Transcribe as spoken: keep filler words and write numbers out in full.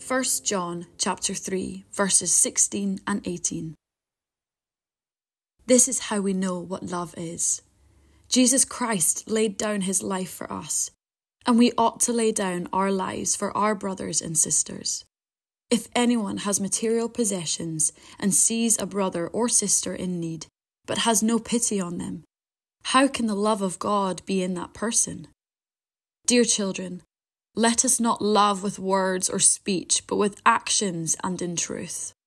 First John chapter three, verses sixteen and eighteen. This is how we know what love is. Jesus Christ laid down his life for us, and we ought to lay down our lives for our brothers and sisters. If anyone has material possessions and sees a brother or sister in need, but has no pity on them, how can the love of God be in that person? Dear children, let us not love with words or speech, but with actions and in truth.